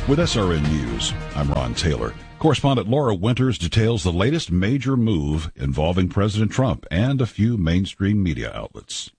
With SRN News, I'm Ron Taylor. Correspondent Laura Winters details the latest major move involving President Trump and a few mainstream media outlets.